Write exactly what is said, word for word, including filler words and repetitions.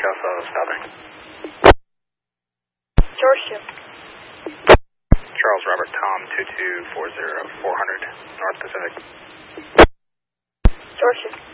Alpha stopping. Georgia. Charles Robert Tom two two four zero four hundred North Pacific. Georgia.